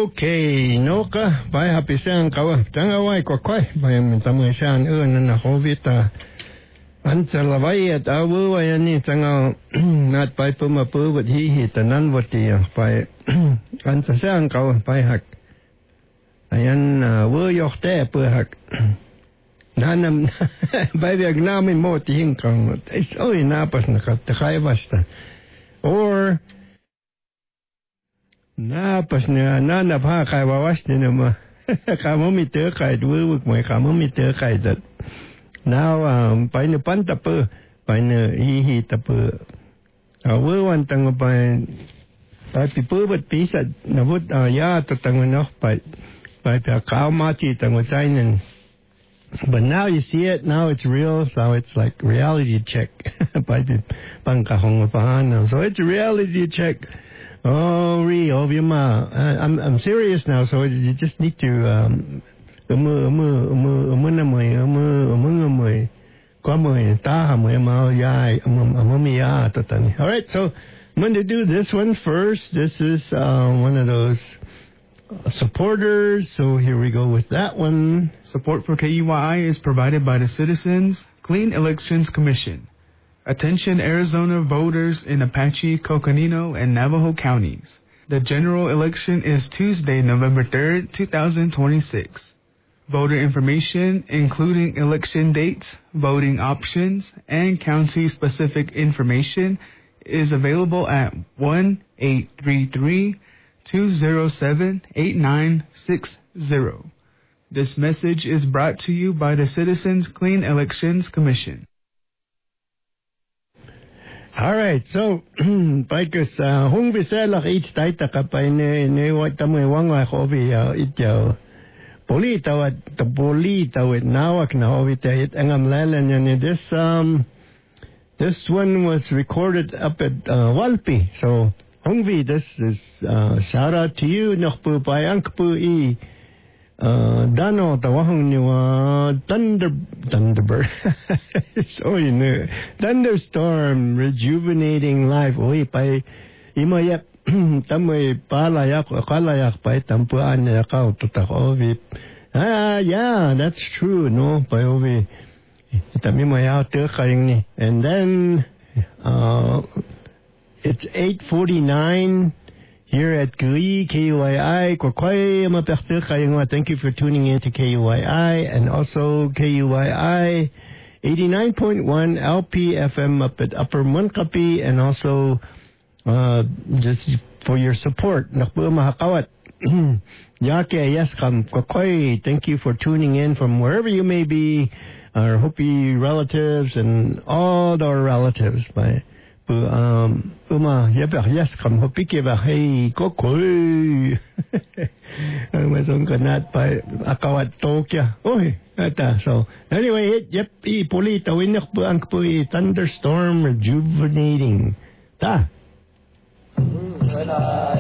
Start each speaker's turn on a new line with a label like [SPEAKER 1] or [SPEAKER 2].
[SPEAKER 1] Okay, Noka, by happy sang kawa. Tanga wai ko kwai, by tamu sang na hovita. Ansala vai at awu ay ni tanga nat by puma pu but he tanan wati by ansa sang kawa by hak. Ayan wo yok te pu hak. Nanam by the agnami mo ting kang. It's only napas na katakay basta. Or pas na pa kay wawas ni naman. Kamo mi te kay duwag mo kamo mi te kay dat. Now pa ni panta po pa ni hihi tapo. Awan tang pa pipo but pisa na bud ya to tang no pa ka mati tang sainin. But now you see it, now it's real, so it's like reality check. So it's a reality check. Oh, I'm serious now, so you just need to all right, so I'm going to do this one first. This is one of those supporters, so here we go with that one.
[SPEAKER 2] Support for KUYI is provided by the Citizens Clean Elections Commission. Attention Arizona voters in Apache, Coconino, and Navajo counties. The general election is Tuesday, November 3rd, 2026. Voter information, including election dates, voting options, and county-specific information, is available at 1-833-207-8960. This message is brought to you by the Citizens Clean Elections Commission.
[SPEAKER 1] All right, so because hung biselak each taita kapay ne wat tamoy wangwa hobi ityo polita wat the polita with nawak na hobi it angam lalan yan this one was recorded up at Walpi. So Hongvi, this is shout out to you nakpu payang pu I Dano tawahong niwa Thunderbird. So thunderstorm rejuvenating life. Oy pay imayak tamoy palayak pay tampuan yakaw tutakovi. Yeah, that's true, no? Pay ovi itami maya kayong ni. And then it's 8:49 here at KUYI. Thank you for tuning in to KUYI and also KUYI 89.1 LPFM up at Upper Munkapi, and also just for your support. Thank you for tuning in from wherever you may be, our Hopi relatives and all our relatives. Yes, come hopike ba hey kokoy. Masong kanat pa akawat tokya. Oy, ata. So anyway, I polita winak po ang po thunderstorm rejuvenating. Ta.